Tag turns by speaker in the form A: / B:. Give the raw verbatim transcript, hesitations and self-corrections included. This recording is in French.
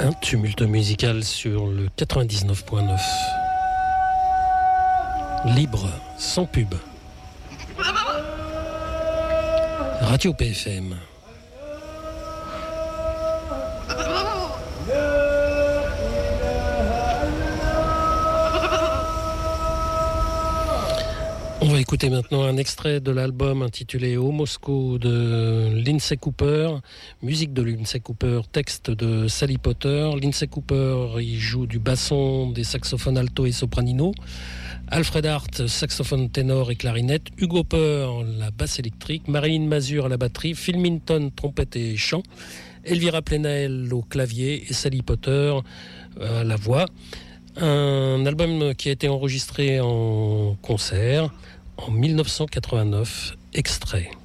A: Un tumulte musical sur le quatre-vingt-dix-neuf point neuf. Libre, sans pub. Radio P F M. On va écouter maintenant un extrait de l'album intitulé Au Moscou de Lindsay Cooper, musique de Lindsay Cooper, texte de Sally Potter. Lindsay Cooper, il joue du basson, des saxophones alto et sopranino. Alfred Hart, saxophone ténor et clarinette. Hugo Peur, la basse électrique. Marilyn Mazur à la batterie. Phil Minton, trompette et chant. Elvira Plenael au clavier et Sally Potter à la voix. Un album qui a été enregistré en concert en mille neuf cent quatre-vingt-neuf, extrait.